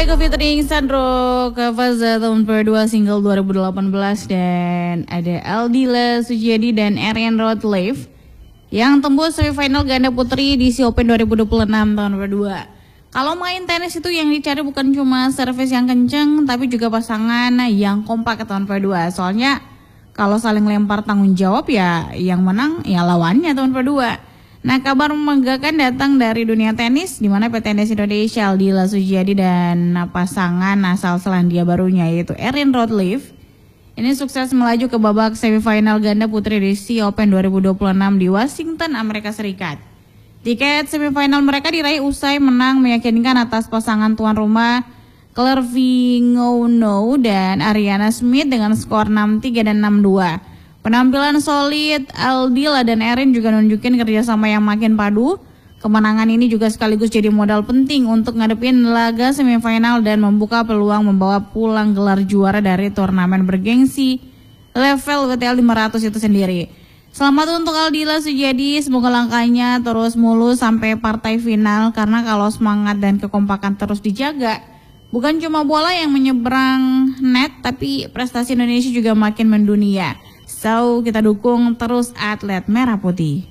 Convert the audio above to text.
Eko featuring Sandro Cavazza tahun kedua single 2018 dan ada Aldila Sujiadi dan Arian Rodleif yang tembus semifinal ganda putri di SEA Open 2026 tahun kedua. Kalau main tenis itu yang dicari bukan cuma servis yang kenceng tapi juga pasangan yang kompak ke tahun kedua. Soalnya kalau saling lempar tanggung jawab ya yang menang ya lawannya tahun kedua. Nah, kabar membanggakan datang dari dunia tenis di mana PT Tenis Indonesia Aldila Sujiadi dan pasangan asal Selandia Barunya yaitu Arian Rodleif ini sukses melaju ke babak semifinal ganda putri di SEA Open 2026 di Washington, Amerika Serikat. Tiket semifinal mereka diraih usai menang meyakinkan atas pasangan tuan rumah Claire Vingono dan Ariana Smith dengan skor 6-3 dan 6-2. Penampilan solid Aldila dan Erin juga nunjukin kerjasama yang makin padu. Kemenangan ini juga sekaligus jadi modal penting untuk ngadepin laga semifinal dan membuka peluang membawa pulang gelar juara dari turnamen bergengsi level WTA 500 itu sendiri. Selamat untuk Aldila Sujiadi, semoga langkahnya terus mulus sampai partai final karena kalau semangat dan kekompakan terus dijaga, bukan cuma bola yang menyeberang net tapi prestasi Indonesia juga makin mendunia. So, kita dukung terus atlet merah putih.